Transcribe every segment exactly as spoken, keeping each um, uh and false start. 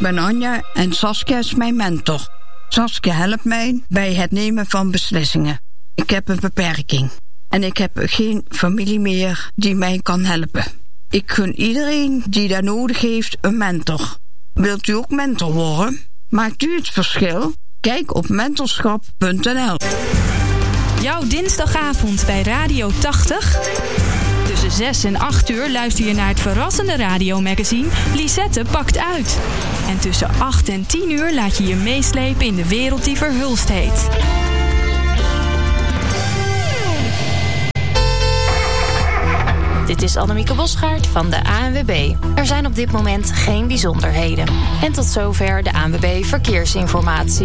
ben Anja en Saskia is mijn mentor. Saskia helpt mij bij het nemen van beslissingen. Ik heb een beperking en ik heb geen familie meer die mij kan helpen. Ik gun iedereen die dat nodig heeft een mentor. Wilt u ook mentor worden? Maakt u het verschil? Kijk op mentorschap punt n l. Jouw dinsdagavond bij Radio tachtig. Tussen zes en acht uur luister je naar het verrassende radiomagazine Lisette pakt uit. En tussen acht en tien uur laat je je meeslepen in de wereld die verhulst heet. Dit is Annemieke Bosgaard van de A N W B. Er zijn op dit moment geen bijzonderheden. En tot zover de A N W B Verkeersinformatie.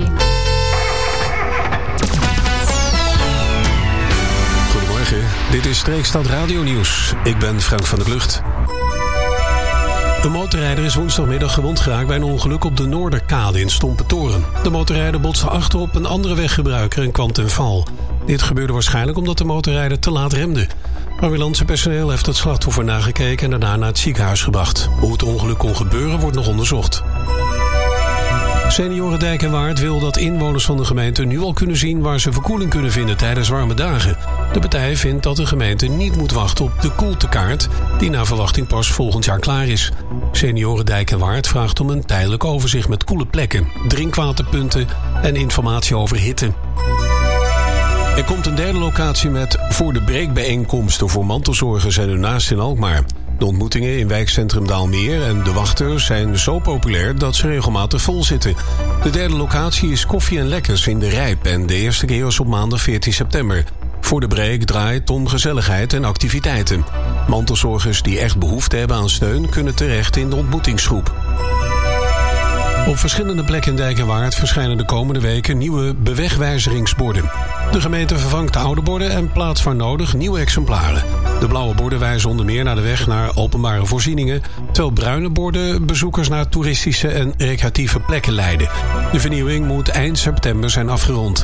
Goedemorgen, dit is Streekstad Radio Nieuws. Ik ben Frank van der Klucht. Een motorrijder is woensdagmiddag gewond geraakt bij een ongeluk op de Noorderkade in Stompetoren. De motorrijder botste achterop een andere weggebruiker en kwam ten val. Dit gebeurde waarschijnlijk omdat de motorrijder te laat remde. Ambulancepersoneel heeft het slachtoffer nagekeken en daarna naar het ziekenhuis gebracht. Hoe het ongeluk kon gebeuren wordt nog onderzocht. Senioren Dijk en Waard wil dat inwoners van de gemeente nu al kunnen zien waar ze verkoeling kunnen vinden tijdens warme dagen. De partij vindt dat de gemeente niet moet wachten op de koeltekaart, die naar verwachting pas volgend jaar klaar is. Senioren Dijk en Waard vraagt om een tijdelijk overzicht met koele plekken, drinkwaterpunten en informatie over hitte. Er komt een derde locatie met voor de breekbijeenkomsten voor mantelzorgers en hun naast in Alkmaar. De ontmoetingen in wijkcentrum Daalmeer en De Wachter zijn zo populair dat ze regelmatig vol zitten. De derde locatie is Koffie en Lekkers in de Rijp en de eerste keer is op maandag veertien september. Voor de break draait om gezelligheid en activiteiten. Mantelzorgers die echt behoefte hebben aan steun kunnen terecht in de ontmoetingsgroep. Op verschillende plekken in Dijk en Waard verschijnen de komende weken nieuwe bewegwijzeringsborden. De gemeente vervangt de oude borden en plaatst waar nodig nieuwe exemplaren. De blauwe borden wijzen onder meer naar de weg naar openbare voorzieningen, terwijl bruine borden bezoekers naar toeristische en recreatieve plekken leiden. De vernieuwing moet eind september zijn afgerond.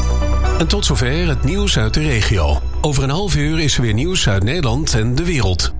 En tot zover het nieuws uit de regio. Over een half uur is er weer nieuws uit Nederland en de wereld.